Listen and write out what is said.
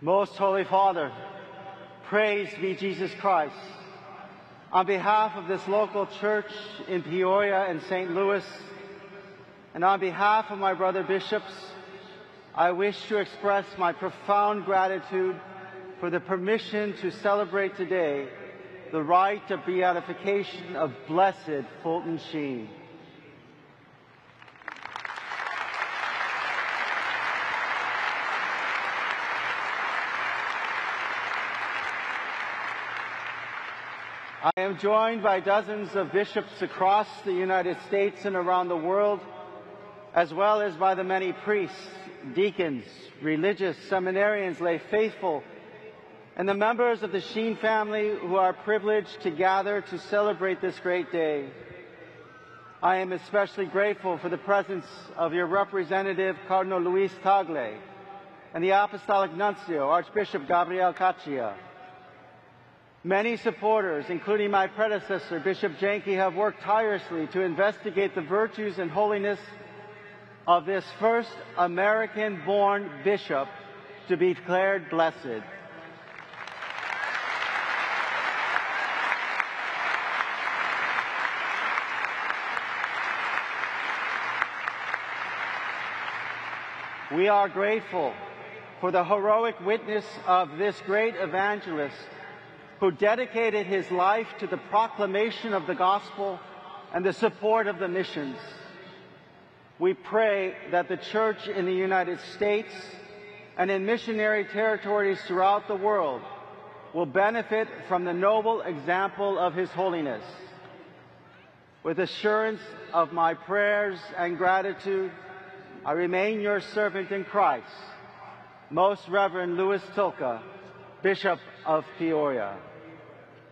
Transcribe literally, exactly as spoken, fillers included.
Most Holy Father, praised be Jesus Christ. On behalf of this local church in Peoria and Saint Louis, and on behalf of my brother bishops, I wish to express my profound gratitude for the permission to celebrate today the rite of beatification of Blessed Fulton Sheen. I am joined by dozens of bishops across the United States and around the world, as well as by the many priests, deacons, religious, seminarians, lay faithful, and the members of the Sheen family who are privileged to gather to celebrate this great day. I am especially grateful for the presence of your representative, Cardinal Luis Tagle, and the Apostolic Nuncio, Archbishop Gabriel Caccia. Many supporters, including my predecessor, Bishop Janke, have worked tirelessly to investigate the virtues and holiness of this first American-born bishop to be declared blessed. We are grateful for the heroic witness of this great evangelist who dedicated his life to the proclamation of the gospel and the support of the missions. We pray that the Church in the United States and in missionary territories throughout the world will benefit from the noble example of His Holiness. With assurance of my prayers and gratitude, I remain your servant in Christ, Most Reverend Louis Tilka, Bishop of Peoria.